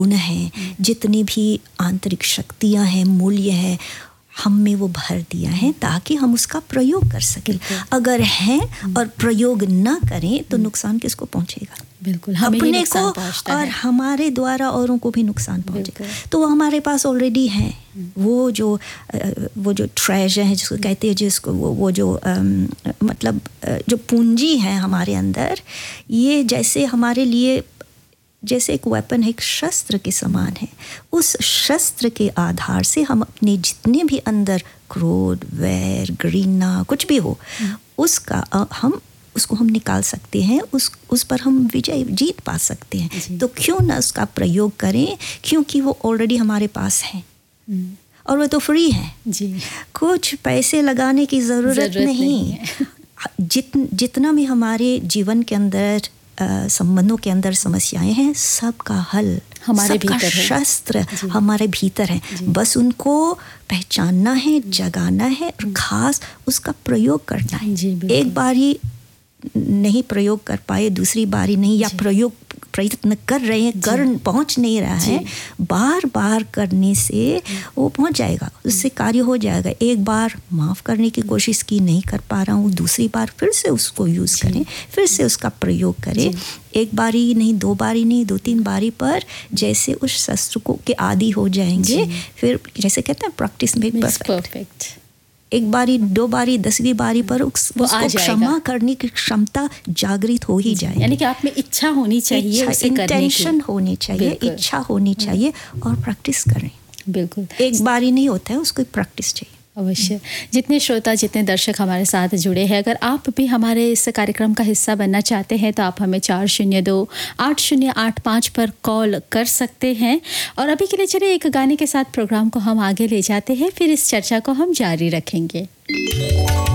गुण हैं, जितनी भी आंतरिक शक्तियां हैं, मूल्य है, हम में वो भर दिया है ताकि हम उसका प्रयोग कर सकें। अगर हैं और प्रयोग ना करें तो नुकसान किसको पहुंचेगा? बिल्कुल, हमें ही नुकसान पहुंचता और है। हमारे द्वारा औरों को भी नुकसान पहुंचेगा। तो वो हमारे पास ऑलरेडी है। वो जो ट्रेजर है जिसको कहते हैं, जिसको वो जो मतलब जो पूंजी है हमारे अंदर, ये जैसे हमारे लिए जैसे एक वेपन है, एक शस्त्र के समान है। उस शस्त्र के आधार से हम अपने जितने भी अंदर क्रोध, वैर, घृणा कुछ भी हो, उसको हम निकाल सकते हैं, उस पर हम जीत पा सकते हैं। तो क्यों ना उसका प्रयोग करें, क्योंकि वो ऑलरेडी हमारे पास है और वो तो फ्री है जी। कुछ पैसे लगाने की ज़रूरत नहीं है। जितना भी हमारे जीवन के अंदर संबंधों के अंदर समस्याएं हैं, सबका हल हमारे भीतर है, शस्त्र हमारे भीतर है। बस उनको पहचानना है, जगाना है और खास उसका प्रयोग करना है। एक बारी नहीं प्रयोग कर पाए, दूसरी बारी नहीं, या प्रयत्न कर रहे हैं, पहुंच नहीं रहा है, बार बार करने से वो पहुंच जाएगा, उससे कार्य हो जाएगा। एक बार माफ़ करने की कोशिश की, नहीं कर पा रहा हूँ, दूसरी बार फिर से उसको यूज़ करें, फिर से उसका प्रयोग करें। एक बारी नहीं, दो बारी नहीं, 2-3 बारी पर जैसे उस शस्त्र को के आदी हो जाएंगे, फिर जैसे कहते हैं प्रैक्टिस मेक्स परफेक्ट। एक बारी, 2 बारी, 10वीं बारी पर उसको क्षमा करने की क्षमता जागृत हो ही जाए। यानी कि आप में इच्छा होनी चाहिए, इंटेंशन होनी चाहिए, इच्छा होनी चाहिए और प्रैक्टिस करें। बिल्कुल, एक बारी नहीं होता है, उसको प्रैक्टिस चाहिए। अवश्य। जितने श्रोता, जितने दर्शक हमारे साथ जुड़े हैं, अगर आप भी हमारे इस कार्यक्रम का हिस्सा बनना चाहते हैं तो आप हमें 402-8085 पर कॉल कर सकते हैं। और अभी के लिए चलिए एक गाने के साथ प्रोग्राम को हम आगे ले जाते हैं, फिर इस चर्चा को हम जारी रखेंगे।